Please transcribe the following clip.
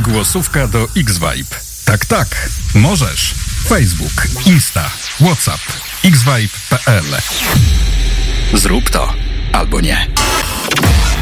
Głosówka do X-Vibe. Tak, tak, możesz. Facebook, Insta, WhatsApp, xvibe.pl. Zrób to albo nie.